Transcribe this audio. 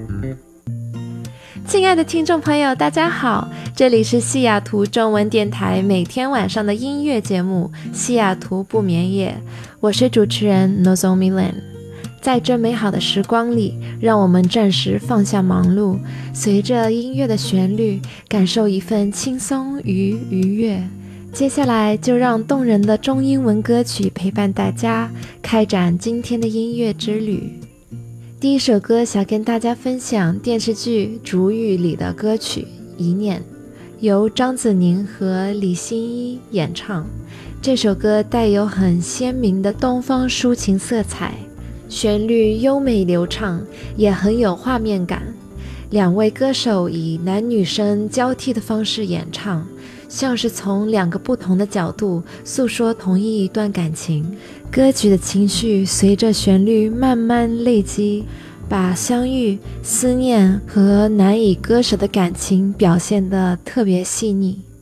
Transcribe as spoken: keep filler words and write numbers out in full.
亲爱的听众朋友，大家好，这里是西雅图中文电台每天晚上的音乐节目《西雅图不眠夜》，我是主持人 Nozomi Lan。在这美好的时光里，让我们暂时放下忙碌，随着音乐的旋律，感受一份轻松与愉悦。接下来就让动人的中英文歌曲陪伴大家，开展今天的音乐之旅。第一首歌想跟大家分享电视剧《竹语》里的歌曲《一念》，由张子宁和李欣一演唱。这首歌带有很鲜明的东方抒情色彩，旋律优美流畅，也很有画面感。两位歌手以男女生交替的方式演唱，像是从两个不同的角度诉说同一一段感情。歌曲的情绪随着旋律慢慢累积，把相遇、思念和难以割舍的感情表现得特别细腻。